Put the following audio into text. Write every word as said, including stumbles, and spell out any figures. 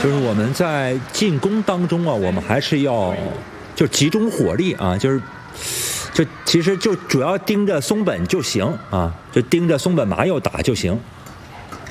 就是我们在进攻当中啊，我们还是要就集中火力啊，就是就其实就主要盯着松本就行啊，就盯着松本麻佑打就行。